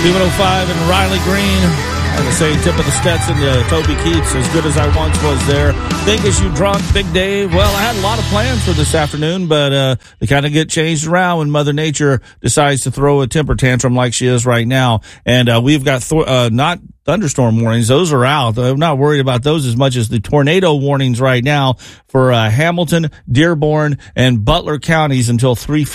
B105 and Riley Green. Like I say, tip of the Stetson to Toby Keats, as good as I once was there. Think as you drunk, Big Dave. Well, I had a lot of plans for this afternoon, but they kind of get changed around when Mother Nature decides to throw a temper tantrum like she is right now. And we've got not thunderstorm warnings. Those are out. I'm not worried about those as much as the tornado warnings right now for Hamilton, Dearborn, and Butler counties until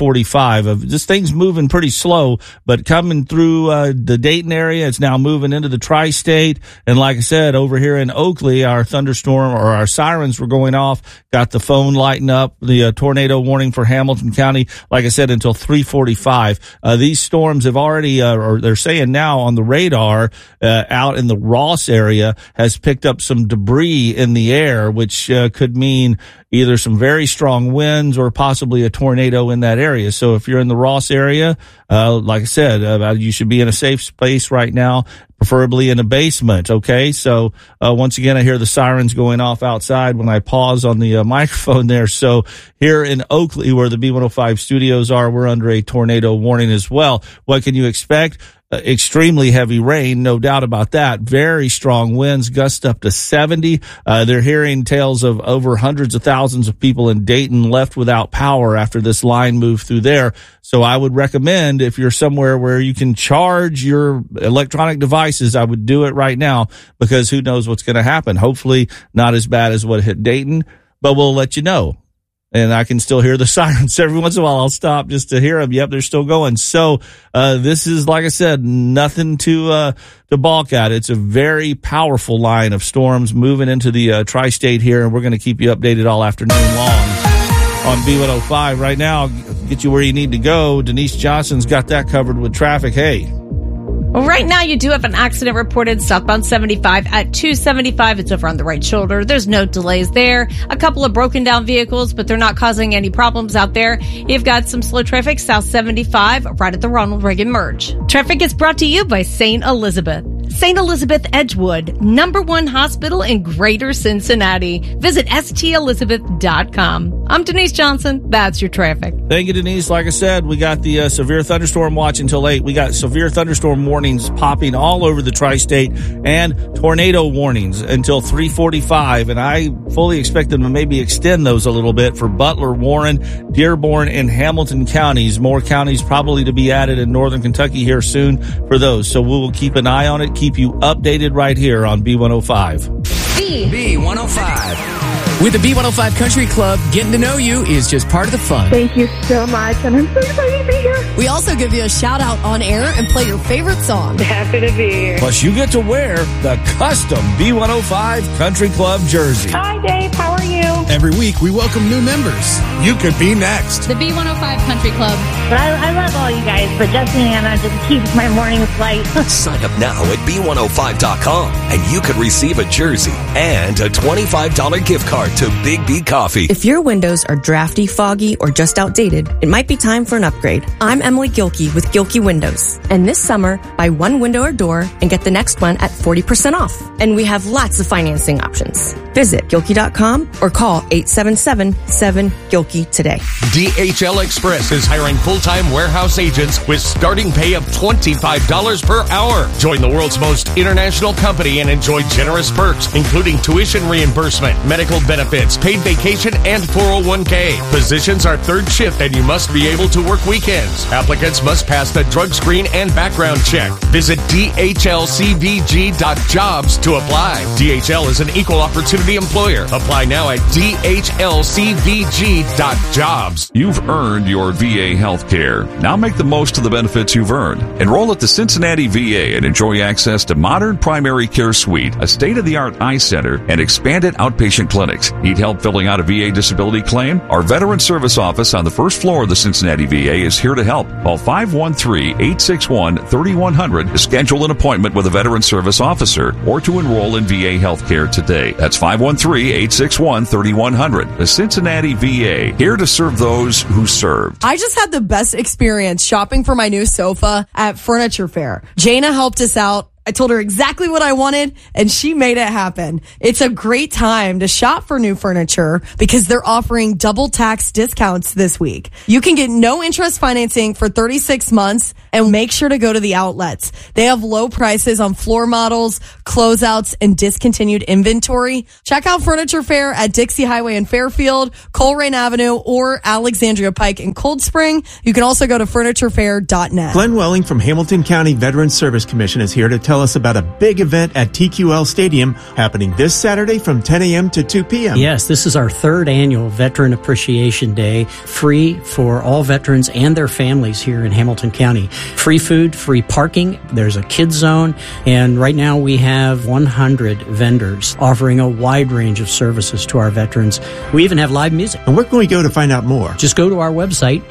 3:45. This thing's moving pretty slow, but coming through the Dayton area, it's now moving into the tri-state. And like I said, over here in Oakley, our thunderstorm or our sirens were going off. Got the phone lighting up. The tornado warning for Hamilton County, like I said, until 3:45. These storms have already, or they're saying now on the radar, out in the Ross area has picked up some debris in the air, which could mean either some very strong winds or possibly a tornado in that area. So if you're in the Ross area, like I said, you should be in a safe space right now, preferably in a basement. Okay. So, once again, I hear the sirens going off outside when I pause on the microphone there. So here in Oakley, where the B105 studios are, we're under a tornado warning as well. What can you expect? Extremely heavy rain, no doubt about that. Very strong winds, gust up to 70. They're hearing tales of over hundreds of thousands of people in Dayton left without power after this line moved through there. So I would recommend, if you're somewhere where you can charge your electronic devices, I would do it right now, because who knows what's going to happen. Hopefully not as bad as what hit Dayton, but we'll let you know. And I can still hear the sirens. Every once in a while, I'll stop just to hear them. Yep, they're still going. So, this is, like I said, nothing to balk at. It's a very powerful line of storms moving into the tri-state here, and we're going to keep you updated all afternoon long on B105. Right now, get you where you need to go. Denise Johnson's got that covered with traffic. Hey. Well, right now you do have an accident reported southbound 75 at 275. It's over on the right shoulder. There's no delays there. A couple of broken down vehicles, but they're not causing any problems out there. You've got some slow traffic south 75 right at the Ronald Reagan merge. Traffic is brought to you by St. Elizabeth. St. Elizabeth Edgewood, #1 hospital in Greater Cincinnati. Visit stelizabeth.com. I'm Denise Johnson. That's your traffic. Thank you, Denise. Like I said, we got the severe thunderstorm watch until 8. We got severe thunderstorm warnings popping all over the tri-state and tornado warnings until 3:45. And I fully expect them to maybe extend those a little bit for Butler, Warren, Dearborn, and Hamilton counties. More counties probably to be added in northern Kentucky here soon for those. So we will keep an eye on it. Keep you updated right here on B105. B105. With the B105 Country Club, getting to know you is just part of the fun. Thank you so much, and I'm so excited to be here. We also give you a shout out on air and play your favorite song. Happy to be here. Plus, you get to wear the custom B105 Country Club jersey. Hi, Dave. How are you? Every week, we welcome new members. You could be next. The B105 Country Club. But I love all you guys, but Justin and Anna just keeps my mornings light. Sign up now at B105.com, and you could receive a jersey and a $25 gift card to Big B Coffee. If your windows are drafty, foggy, or just outdated, it might be time for an upgrade. I'm Emily Gilkey with Gilkey Windows. And this summer, buy one window or door and get the next one at 40% off. And we have lots of financing options. Visit Gilkey.com or call 877-7-GILKEY today. DHL Express is hiring full-time warehouse agents with starting pay of $25 per hour. Join the world's most international company and enjoy generous perks, including tuition reimbursement, medical benefits, paid vacation, and 401k. Positions are third shift and you must be able to work weekends. Applicants must pass the drug screen and background check. Visit dhlcvg.jobs to apply. DHL is an equal opportunity employer. Apply now at dhlcvg.jobs. You've earned your VA health care. Now make the most of the benefits you've earned. Enroll at the Cincinnati VA and enjoy access to modern primary care suite, a state-of-the-art eye center, and expanded outpatient clinics. Need help filling out a VA disability claim? Our Veteran Service Office on the first floor of the Cincinnati VA is here to help. Call 513-861-3100 to schedule an appointment with a Veteran Service Officer or to enroll in VA health care today. That's 513-861-3100. The Cincinnati VA, here to serve those who served. I just had the best experience shopping for my new sofa at Furniture Fair. Jana helped us out. I told her exactly what I wanted, and she made it happen. It's a great time to shop for new furniture because they're offering double tax discounts this week. You can get no interest financing for 36 months, and make sure to go to the outlets. They have low prices on floor models, closeouts, and discontinued inventory. Check out Furniture Fair at Dixie Highway in Fairfield, Coleraine Avenue, or Alexandria Pike in Cold Spring. You can also go to FurnitureFair.net. Glenn Welling from Hamilton County Veterans Service Commission is here to tell us about a big event at TQL Stadium happening this Saturday from 10 a.m. to 2 p.m. Yes, this is our third annual Veteran Appreciation Day, free for all veterans and their families here in Hamilton County. Free food, free parking, there's a kids zone, and right now we have 100 vendors offering a wide range of services to our veterans. We even have live music. And where can we go to find out more? Just go to our website,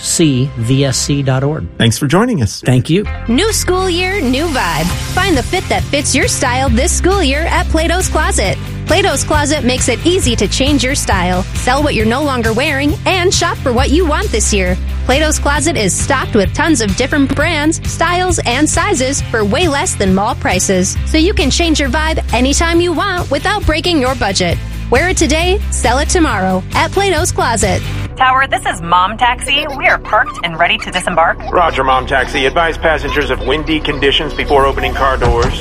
hcvsc.org. Thanks for joining us. Thank you. New school year, new vibe. Find the fit that fits your style this school year at Plato's Closet. Plato's Closet makes it easy to change your style, sell what you're no longer wearing, and shop for what you want this year. Plato's Closet is stocked with tons of different brands, styles, and sizes for way less than mall prices. So you can change your vibe anytime you want without breaking your budget. Wear it today, sell it tomorrow at Plato's Closet. Tower, this is Mom Taxi. We are parked and ready to disembark. Roger, Mom Taxi. Advise passengers of windy conditions before opening car doors.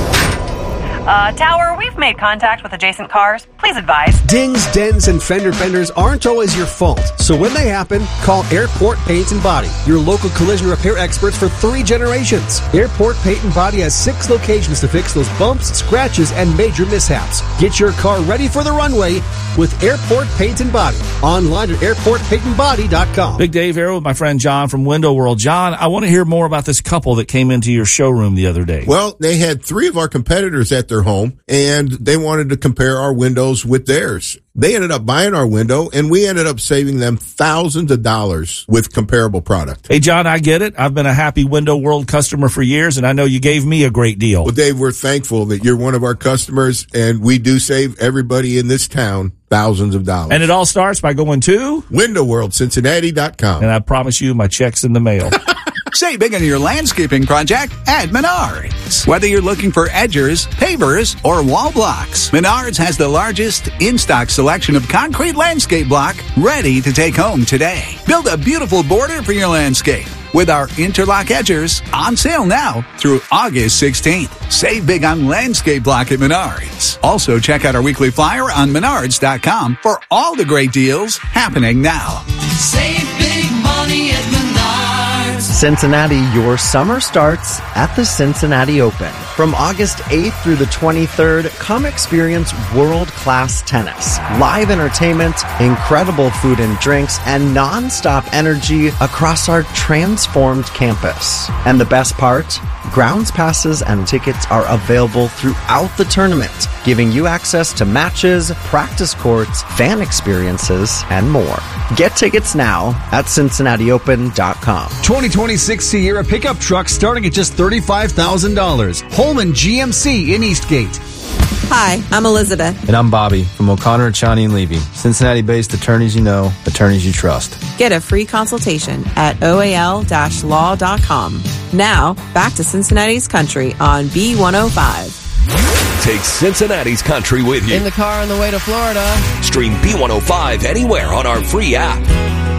Tower, we've made contact with adjacent cars. Please advise. Dings, dents, and fender benders aren't always your fault. So when they happen, call Airport Paint and Body, your local collision repair experts for 3 generations. Airport Paint and Body has 6 locations to fix those bumps, scratches, and major mishaps. Get your car ready for the runway with Airport Paint and Body. Online at airportpaintandbody.com. Big Dave here with my friend John from Window World. John, I want to hear more about this couple that came into your showroom the other day. Well, they had 3 of our competitors at their home, and they wanted to compare our windows with theirs. They ended up buying our window, and we ended up saving them thousands of dollars with comparable product. Hey, John, I get it. I've been a happy Window World customer for years, and I know you gave me a great deal. Well, Dave, we're thankful that you're one of our customers, and we do save everybody in this town thousands of dollars. And it all starts by going to WindowWorldCincinnati.com. And I promise you my check's in the mail. Save big on your landscaping project at Menards. Whether you're looking for edgers, pavers, or wall blocks, Menards has the largest in-stock selection of concrete landscape block ready to take home today. Build a beautiful border for your landscape with our interlock edgers on sale now through August 16th. Save big on landscape block at Menards. Also, check out our weekly flyer on Menards.com for all the great deals happening now. Save big money at Menards. Cincinnati, your summer starts at the Cincinnati Open. From August 8th through the 23rd, come experience world-class tennis, live entertainment, incredible food and drinks, and non-stop energy across our transformed campus. And the best part? Grounds passes and tickets are available throughout the tournament, giving you access to matches, practice courts, fan experiences, and more. Get tickets now at CincinnatiOpen.com. 2026 Sierra pickup truck starting at just $35,000. Holman GMC in Eastgate. Hi, I'm Elizabeth. And I'm Bobby from O'Connor, Chani, and Levy. Cincinnati-based attorneys you know, attorneys you trust. Get a free consultation at oal-law.com. Now, back to Cincinnati's Country on B105. Take Cincinnati's Country with you. In the car on the way to Florida. Stream B105 anywhere on our free app.